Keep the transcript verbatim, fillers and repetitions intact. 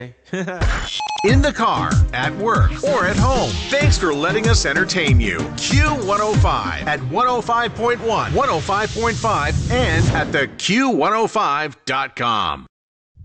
In the car, at work, or at home. Thanks for letting us entertain you. Q one oh five at one oh five point one, one oh five point five, and at the Q one oh five dot com.